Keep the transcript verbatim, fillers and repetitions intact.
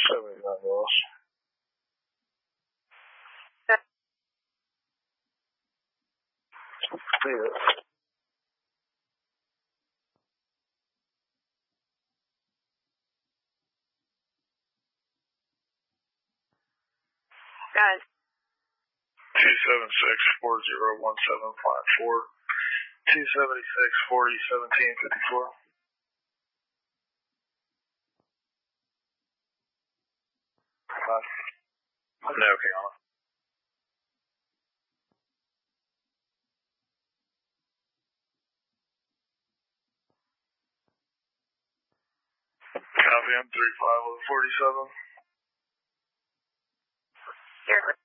seventy-nine loss. See ya. Guys. two seven six, four zero one seven five four. two seventy-six, forty, seventeen fifty-four. Five. No, okay, on it. Copy, I'm three five forty-seven. Here.